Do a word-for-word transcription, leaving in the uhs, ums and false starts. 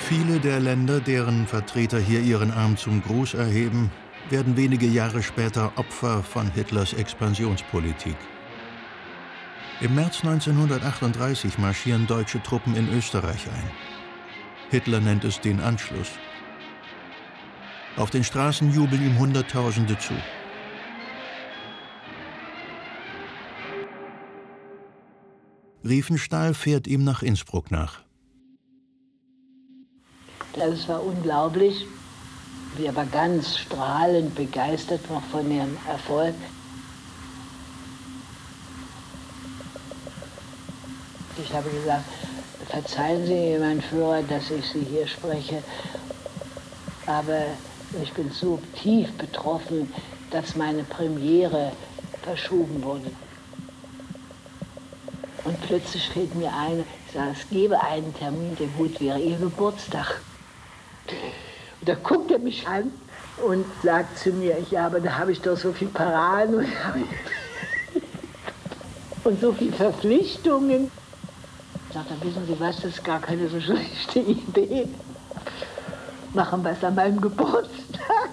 Viele der Länder, deren Vertreter hier ihren Arm zum Gruß erheben, werden wenige Jahre später Opfer von Hitlers Expansionspolitik. Im März neunzehnhundertachtunddreißig marschieren deutsche Truppen in Österreich ein. Hitler nennt es den Anschluss. Auf den Straßen jubeln ihm Hunderttausende zu. Riefenstahl fährt ihm nach Innsbruck nach. Es war unglaublich. Wir waren ganz strahlend begeistert noch von ihrem Erfolg. Ich habe gesagt, verzeihen Sie, mein Führer, dass ich Sie hier spreche, aber ich bin so tief betroffen, dass meine Premiere verschoben wurde. Und plötzlich fällt mir ein, ich sage, es gäbe einen Termin, der gut wäre, Ihr Geburtstag. Und da guckt er mich an und sagt zu mir, ja, aber da habe ich doch so viel Paraden und, und so viele Verpflichtungen. Sagt er, wissen Sie was, das ist gar keine so schlechte Idee. Machen wir es an meinem Geburtstag.